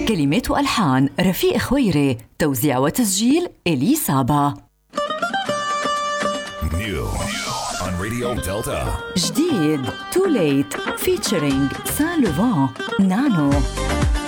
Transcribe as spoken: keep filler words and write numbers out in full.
كلمات وألحان رفيق خويري، توزيع وتسجيل إلي صابا. New on Radio Delta. جديد Too Late featuring Saint Laurent Nano.